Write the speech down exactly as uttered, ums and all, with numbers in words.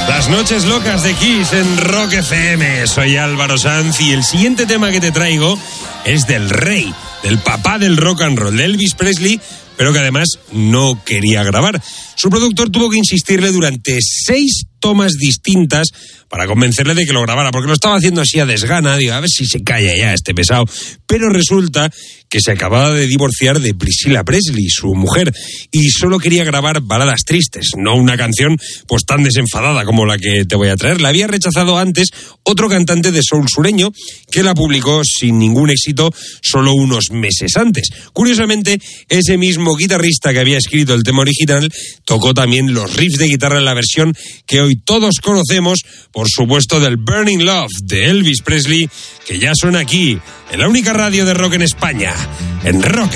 Las noches locas de Kiss en Rock F M. Soy Álvaro Sanz y el siguiente tema que te traigo es del rey, del papá del rock and roll, de Elvis Presley, pero que además no quería grabar. Su productor tuvo que insistirle durante seis tomas distintas para convencerle de que lo grabara, porque lo estaba haciendo así a desgana, digo, a ver si se calla ya este pesado. Pero resulta que se acababa de divorciar de Priscilla Presley, su mujer, y solo quería grabar baladas tristes, no una canción pues tan desenfadada como la que te voy a traer. La había rechazado antes otro cantante de soul sureño que la publicó sin ningún éxito solo unos meses antes. Curiosamente, ese mismo guitarrista que había escrito el tema original tocó también los riffs de guitarra en la versión que hoy todos conocemos, por supuesto, del Burning Love de Elvis Presley, que ya suena aquí, en la única radio de rock en España, en Rock